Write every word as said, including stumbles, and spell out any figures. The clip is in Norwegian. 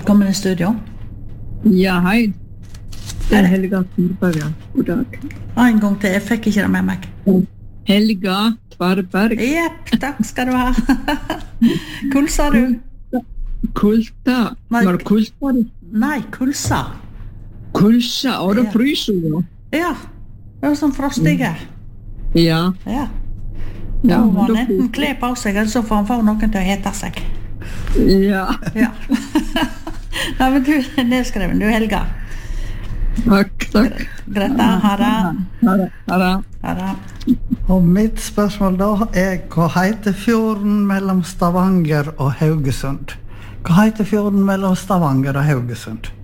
Velkommen i studio. Ja, hei. Det er Helga Tvarberg. God dag. En gang til, jeg fikk ikke det med meg. Helga Tvarberg. Jepp, takk skal du ha. Kulsa du? Kulta. Nei. Var det kulta? Nei, kulsa. Kulsa, og det Ja. fryser jo. Ja, det er sånn frostige. Ja. Ja. Ja, Da må han da- enten kle på seg, eller så får han få noen til å hete seg. Ja. Ja. Nei, men du er nedskreven, du Helga. Takk, takk. Greta, ha det. Ha det. Ha det. Ha det. Og mitt spørsmål da er, hva heter fjorden mellom Stavanger og Haugesund? Hva heter fjorden mellom Stavanger og Haugesund?